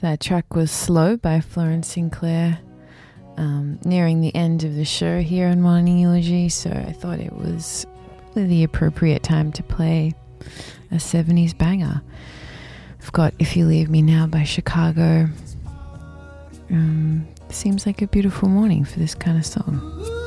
That track was Slow by Florence Sinclair. Nearing the end of the show here on Morning Eulogy, so I thought it was probably the appropriate time to play a 70s banger. I've got If You Leave Me Now by Chicago. Seems like a beautiful morning for this kind of song.